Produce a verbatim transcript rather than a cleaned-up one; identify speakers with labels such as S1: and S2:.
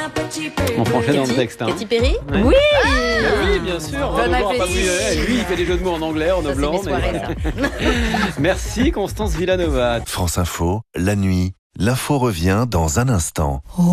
S1: On franchait dans le texte. Hein.
S2: Katy Perry.
S1: Ouais.
S2: Oui.
S1: Ah, oui, bien sûr.
S2: Bon
S1: Renaud Blanc a pas
S2: appétit.
S1: pris- Lui, il fait des jeux de mots en anglais, en
S2: Ça, c'est
S1: blanc.
S2: mes soirées,
S1: Mais... Merci Constance Villanova.
S3: France Info, la nuit, l'info revient dans un instant.